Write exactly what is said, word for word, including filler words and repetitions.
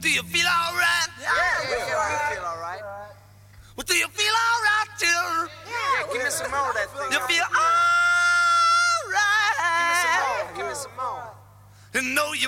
do you feel all right? Yeah, yeah, yeah, we feel all right. Well, do you feel all right, children? Yeah, give me some more of that thing. You feel all right? Give me some more. Give me some more. You know you